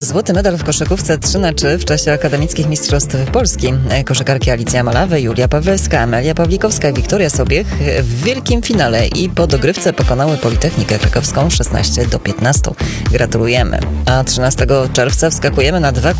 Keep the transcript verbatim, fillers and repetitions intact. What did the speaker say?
Złoty medal w koszykówce trzy na trzy w czasie akademickich mistrzostw Polski. Koszykarki Alicja Malawy, Julia Pawelska, Amelia Pawlikowska i Wiktoria Sobiech w wielkim finale i po dogrywce pokonały Politechnikę Krakowską szesnaście do piętnastu. Gratulujemy. A trzynastego czerwca wskakujemy na dwa